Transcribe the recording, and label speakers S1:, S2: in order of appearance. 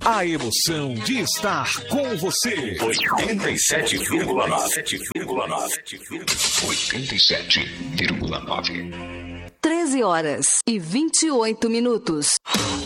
S1: A emoção de estar com você.
S2: 87,9. 13 horas e 28 minutos.